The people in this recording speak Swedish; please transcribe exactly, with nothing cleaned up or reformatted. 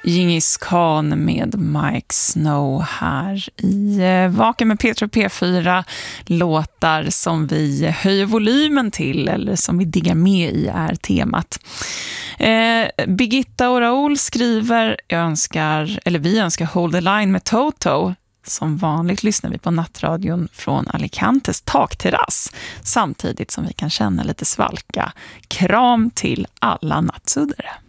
Djingis Khan med Mike Snow här i Vaken med Petra P fyra. Låtar som vi höjer volymen till eller som vi diggar med i är temat. Eh, Birgitta och Raoul skriver, jag önskar, eller vi önskar Hold the Line med Toto. Som vanligt lyssnar vi på nattradion från Alicantes takterrass samtidigt som vi kan känna lite svalka. Kram till alla nattsuddare.